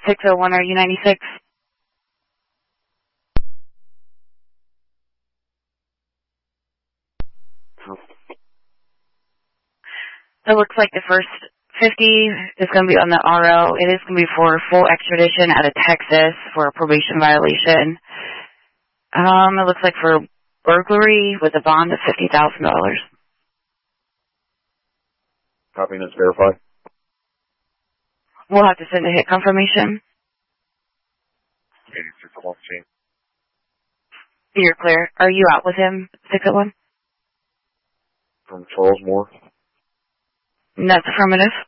601, are you 96? It looks like the first 50 is going to be on the RO. It is going to be for full extradition out of Texas for a probation violation. It looks like for burglary with a bond of $50,000. Copy, and it's verified. We'll have to send a hit confirmation. 86 off chain. You're clear. Are you out with him, 601? From Charles Moore. That's affirmative.